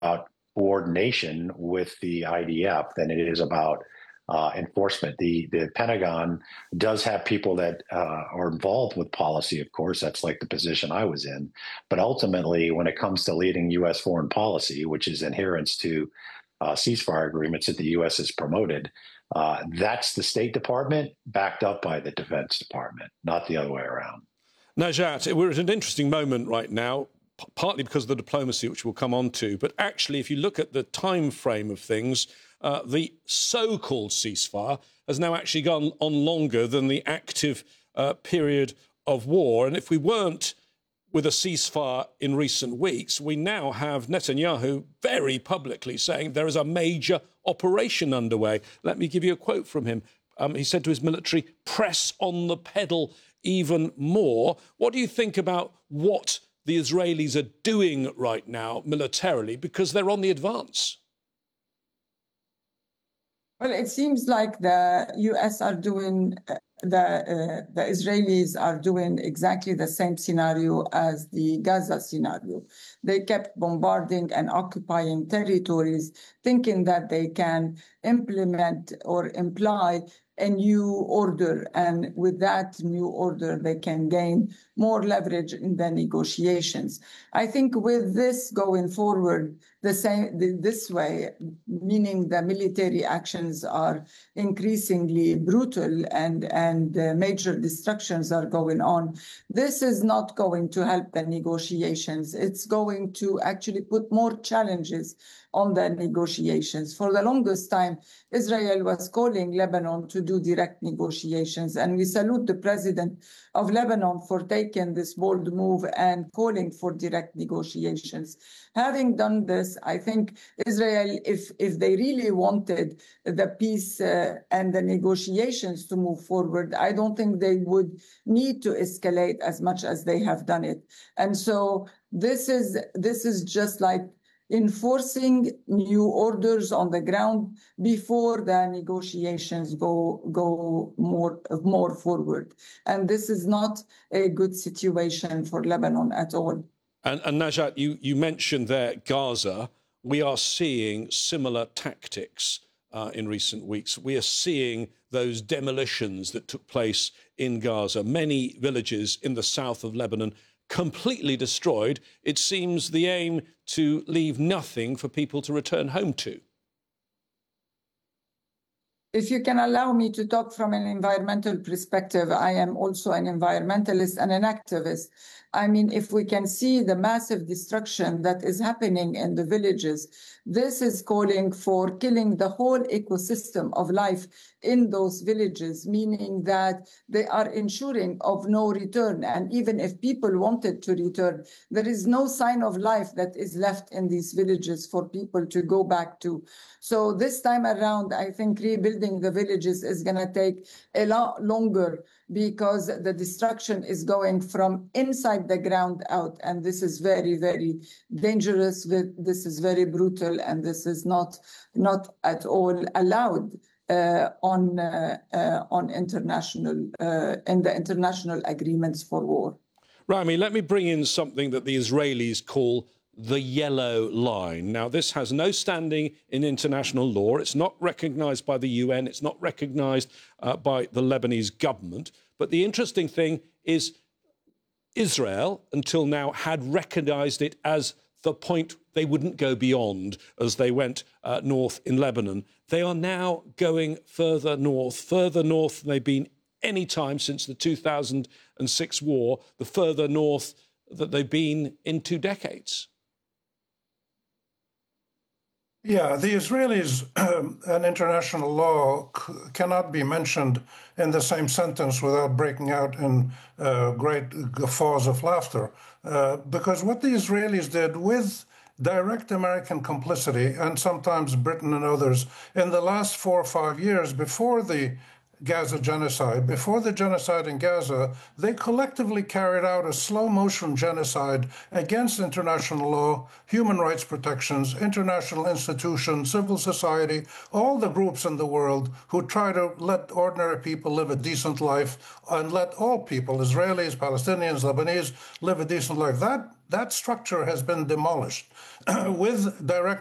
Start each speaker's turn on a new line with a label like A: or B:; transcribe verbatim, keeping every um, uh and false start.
A: about coordination with the I D F than it is about uh, enforcement. The the Pentagon does have people that uh, are involved with policy, of course. That's like the position I was in. But ultimately, when it comes to leading U S foreign policy, which is adherence to uh, ceasefire agreements that the U S has promoted, uh, that's the State Department backed up by the Defense Department, not the other way around.
B: Najat, we're at an interesting moment right now, partly because of the diplomacy, which we'll come on to. But actually, if you look at the time frame of things, uh, the so-called ceasefire has now actually gone on longer than the active uh, period of war. And if we weren't with a ceasefire in recent weeks, we now have Netanyahu very publicly saying there is a major operation underway. Let me give you a quote from him. Um, he said to his military, press on the pedal even more. What do you think about what the Israelis are doing right now militarily, because they're on the advance?
C: Well, it seems like the U S are doing, uh, the, uh, the Israelis are doing exactly the same scenario as the Gaza scenario. They kept bombarding and occupying territories, thinking that they can implement or imply a new order. And with that new order, they can gain more leverage in the negotiations. I think with this going forward, the same this way, meaning the military actions are increasingly brutal and, and uh, major destructions are going on, this is not going to help the negotiations. It's going to actually put more challenges on the negotiations. For the longest time, Israel was calling Lebanon to do direct negotiations, and we salute the president of Lebanon for taking this bold move and calling for direct negotiations. Having done this, I think Israel, if, if they really wanted the peace uh, and the negotiations to move forward, I don't think they would need to escalate as much as they have done it. And so this is this is just like enforcing new orders on the ground before the negotiations go go more more forward. And this is not a good situation for Lebanon at all.
B: And, and Najat, you, you mentioned there Gaza. We are seeing similar tactics uh, in recent weeks. We are seeing those demolitions that took place in Gaza. Many villages in the south of Lebanon completely destroyed. It seems the aim to leave nothing for people to return home to.
C: If you can allow me to talk from an environmental perspective, I am also an environmentalist and an activist. I mean, if we can see the massive destruction that is happening in the villages, this is calling for killing the whole ecosystem of life in those villages, meaning that they are ensuring of no return. And even if people wanted to return, there is no sign of life that is left in these villages for people to go back to. So this time around, I think rebuilding the villages is going to take a lot longer because the destruction is going from inside the ground out. And this is very, very dangerous. This is very brutal. And this is not, not at all allowed uh, on, uh, uh, on international, uh, in the international agreements for war.
B: Rami, let me bring in something that the Israelis call the yellow line. Now, this has no standing in international law. It's not recognised by the U N. It's not recognised uh, by the Lebanese government. But the interesting thing is Israel, until now, had recognised it as the point they wouldn't go beyond as they went uh, north in Lebanon. They are now going further north, further north than they've been any time since the two thousand six war, the further north that they've been in two decades.
D: Yeah, the Israelis um, and international law c cannot be mentioned in the same sentence without breaking out in uh, great guffaws of laughter. Uh, because what the Israelis did with direct American complicity, and sometimes Britain and others, in the last four or five years before the Gaza genocide, before the genocide in Gaza, they collectively carried out a slow-motion genocide against international law, human rights protections, international institutions, civil society, all the groups in the world who try to let ordinary people live a decent life and let all people, Israelis, Palestinians, Lebanese, live a decent life. That That structure has been demolished with direct